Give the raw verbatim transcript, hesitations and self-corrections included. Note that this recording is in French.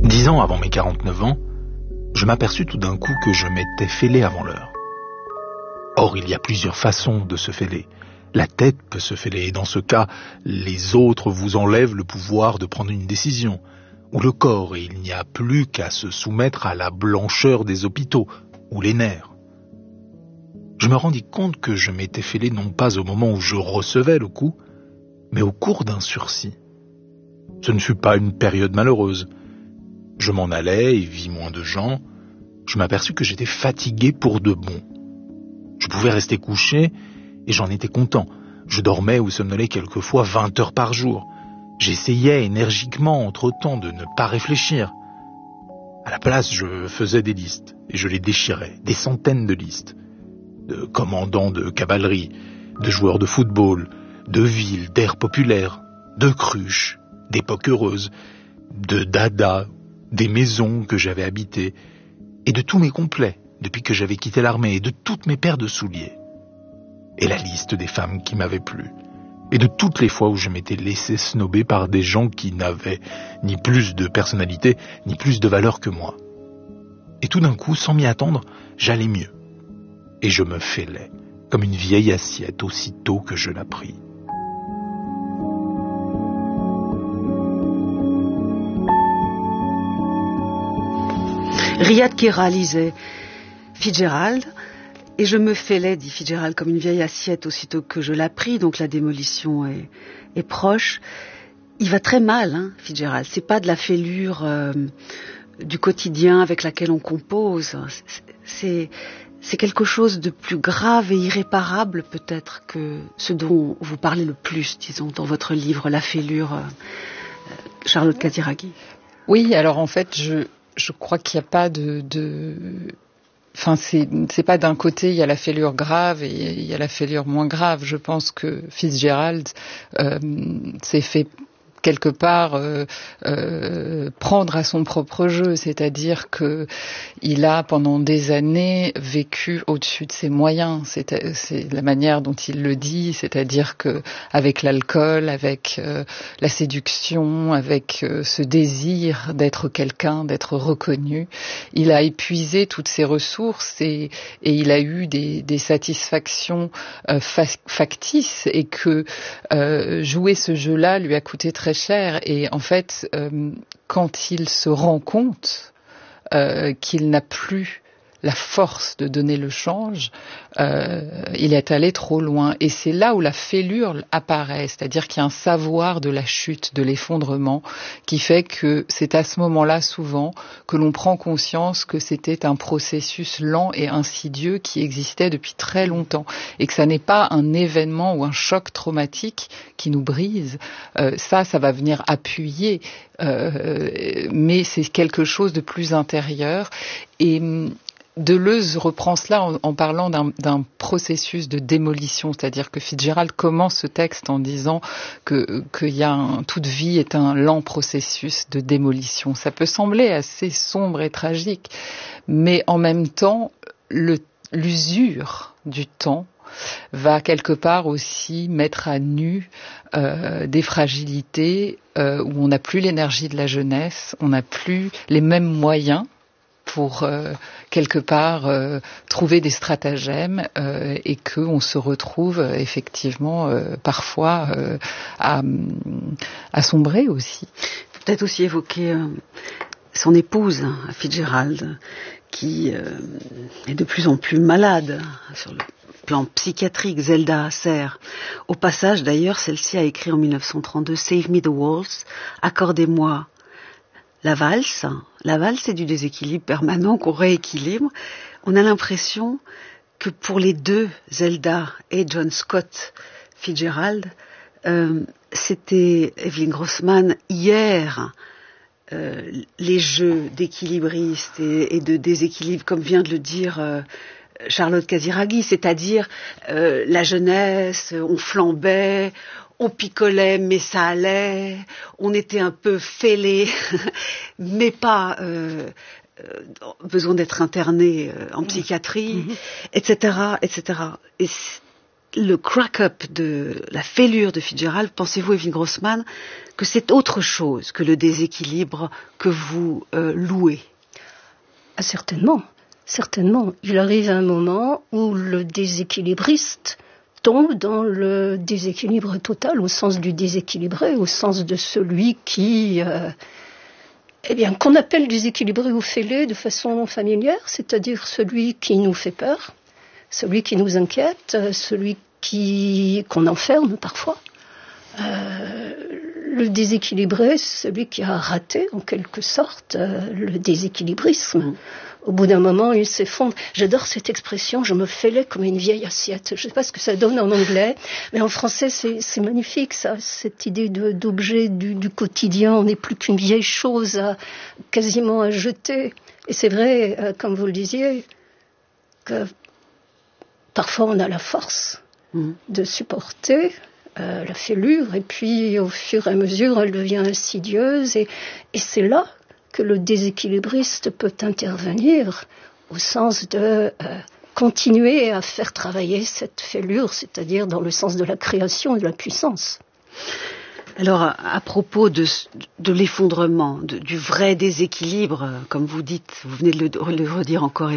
Dix ans avant mes quarante-neuf ans, je m'aperçus tout d'un coup que je m'étais fêlé avant l'heure. Or, il y a plusieurs façons de se fêler. La tête peut se fêler, et dans ce cas, les autres vous enlèvent le pouvoir de prendre une décision. Ou le corps, et il n'y a plus qu'à se soumettre à la blancheur des hôpitaux, ou les nerfs. Je me rendis compte que je m'étais fêlé non pas au moment où je recevais le coup, mais au cours d'un sursis. Ce ne fut pas une période malheureuse. Je m'en allais et vis moins de gens. Je m'aperçus que j'étais fatigué pour de bon. Je pouvais rester couché et j'en étais content. Je dormais ou somnolais quelquefois vingt heures par jour. J'essayais énergiquement entre-temps de ne pas réfléchir. À la place, je faisais des listes et je les déchirais, des centaines de listes. De commandants de cavalerie, de joueurs de football, de villes, d'aires populaires, de cruches, d'époques heureuses, de dada, des maisons que j'avais habitées, et de tous mes complets depuis que j'avais quitté l'armée, et de toutes mes paires de souliers. Et la liste des femmes qui m'avaient plu, et de toutes les fois où je m'étais laissé snober par des gens qui n'avaient ni plus de personnalité, ni plus de valeur que moi. Et tout d'un coup, sans m'y attendre, j'allais mieux. Et je me fêlais, comme une vieille assiette aussitôt que je la pris. Riyad Kera lisait Fitzgerald, et je me fêlais, dit Fitzgerald, comme une vieille assiette aussitôt que je la pris, donc la démolition est, est proche. Il va très mal, hein, Fitzgerald. C'est pas de la fêlure euh, du quotidien avec laquelle on compose. C'est, c'est quelque chose de plus grave et irréparable, peut-être, que ce dont vous parlez le plus, disons, dans votre livre, La fêlure, euh, Charlotte Casiraghi. Oui, alors en fait, je... Je crois qu'il n'y a pas de, de... Enfin, c'est, c'est pas d'un côté, il y a la fêlure grave et il y a la fêlure moins grave. Je pense que Fitzgerald euh, s'est fait quelque part euh, euh, prendre à son propre jeu, c'est-à-dire que il a pendant des années vécu au-dessus de ses moyens. C'est, c'est la manière dont il le dit, c'est-à-dire que avec l'alcool, avec euh, la séduction, avec euh, ce désir d'être quelqu'un, d'être reconnu, il a épuisé toutes ses ressources et, et il a eu des, des satisfactions euh, factices et que euh, jouer ce jeu-là lui a coûté très cher. Et en fait, euh, quand il se rend compte euh, qu'il n'a plus la force de donner le change, euh, il est allé trop loin. Et c'est là où la fêlure apparaît, c'est-à-dire qu'il y a un savoir de la chute, de l'effondrement, qui fait que c'est à ce moment-là, souvent, que l'on prend conscience que c'était un processus lent et insidieux qui existait depuis très longtemps, et que ça n'est pas un événement ou un choc traumatique qui nous brise. Euh, ça, ça va venir appuyer, euh, mais c'est quelque chose de plus intérieur. Et Deleuze reprend cela en, en parlant d'un, d'un processus de démolition, c'est-à-dire que Fitzgerald commence ce texte en disant que qu'il y a un, toute vie est un lent processus de démolition. Ça peut sembler assez sombre et tragique, mais en même temps, le, l'usure du temps va quelque part aussi mettre à nu euh, des fragilités euh, où on n'a plus l'énergie de la jeunesse, on n'a plus les mêmes moyens pour euh, quelque part euh, trouver des stratagèmes euh, et qu'on se retrouve euh, effectivement euh, parfois euh, à, à sombrer aussi. Peut-être aussi évoquer euh, son épouse, Fitzgerald, qui euh, est de plus en plus malade sur le plan psychiatrique, Zelda Asser. Au passage, d'ailleurs, celle-ci a écrit en dix-neuf cent trente-deux « Save me the waltz », accordez-moi la valse. La valse, c'est du déséquilibre permanent qu'on rééquilibre. On a l'impression que pour les deux, Zelda et John Scott Fitzgerald, euh, c'était Evelyn Grossman hier, euh, les jeux d'équilibristes et, et de déséquilibre, comme vient de le dire euh, Charlotte Casiraghi, c'est-à-dire euh, la jeunesse, on flambait, on picolait, mais ça allait, on était un peu fêlés, mais pas euh, euh, besoin d'être interné euh, en psychiatrie, mmh. et cetera, et cetera. Et le crack-up de la fêlure de Fitzgerald, pensez-vous, Evelyne Grossman, que c'est autre chose que le déséquilibre que vous euh, louez? Ah, certainement, certainement. Il arrive un moment où le déséquilibriste tombe dans le déséquilibre total, au sens du déséquilibré, au sens de celui qui, euh, eh bien, qu'on appelle déséquilibré ou fêlé de façon familière, c'est-à-dire celui qui nous fait peur, celui qui nous inquiète, celui qui, qu'on enferme parfois. Euh, le déséquilibré, c'est celui qui a raté, en quelque sorte, euh, le déséquilibrisme. Au bout d'un moment, il s'effondre. J'adore cette expression, je me fêlais comme une vieille assiette. Je ne sais pas ce que ça donne en anglais, mais en français, c'est, c'est magnifique, ça, cette idée de, d'objet du, du quotidien. On n'est plus qu'une vieille chose à, quasiment à jeter. Et c'est vrai, euh, comme vous le disiez, que parfois on a la force mmh. de supporter euh, la fêlure, et puis au fur et à mesure, elle devient insidieuse, et, et c'est là que le déséquilibriste peut intervenir au sens de euh, continuer à faire travailler cette fêlure, c'est-à-dire dans le sens de la création et de la puissance. Alors, à propos de, de l'effondrement, de, du vrai déséquilibre, comme vous dites, vous venez de le, de le redire encore,